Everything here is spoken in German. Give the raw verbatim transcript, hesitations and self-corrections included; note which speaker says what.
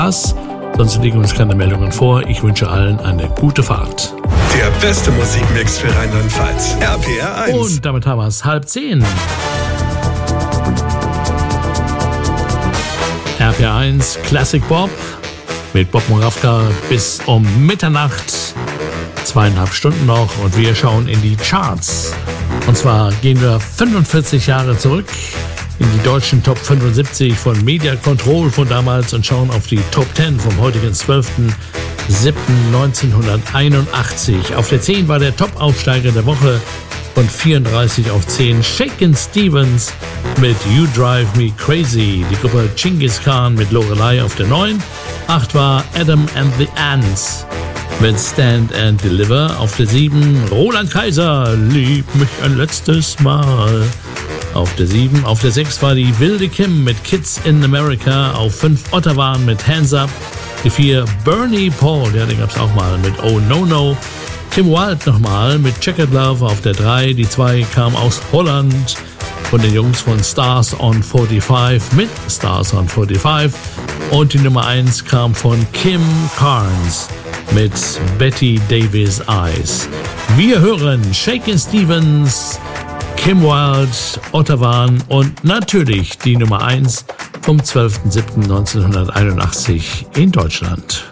Speaker 1: Was? Sonst liegen uns keine Meldungen vor. Ich wünsche allen eine gute Fahrt.
Speaker 2: Der beste Musikmix für Rheinland-Pfalz. R P R eins.
Speaker 1: Und damit haben wir es halb zehn. R P R eins Classic Bob mit Bob Moravka bis um Mitternacht. Zweieinhalb Stunden noch und wir schauen in die Charts. Und zwar gehen wir fünfundvierzig Jahre zurück in die deutschen Top fünfundsiebzig von Media Control von damals und schauen auf die Top zehn vom heutigen zwölften siebten neunzehnhunderteinundachtzig. Auf der zehn war der Top-Aufsteiger der Woche von vierunddreißig auf zehn. Shakin' Stevens mit You Drive Me Crazy. Die Gruppe Genghis Khan mit Lorelei auf der neun. acht war Adam and the Ants mit Stand and Deliver. Auf der sieben Roland Kaiser, Lieb mich ein letztes Mal. Auf der sieben. Auf der sechs war die Wilde Kim mit Kids in America. Auf fünf Ottawa mit Hands Up. Die vier Bernie Paul, ja, den gab's auch mal mit Oh No No. Kim Wilde nochmal mit Checkered Love auf der drei. Die zwei kam aus Holland von den Jungs von Stars on fünfundvierzig mit Stars on fünfundvierzig. Und die Nummer eins kam von Kim Carnes mit Betty Davis Eyes. Wir hören Shakin' Stevens, Kim Wilde, Ottawa und natürlich die Nummer eins vom zwölften siebten neunzehnhunderteinundachtzig in Deutschland.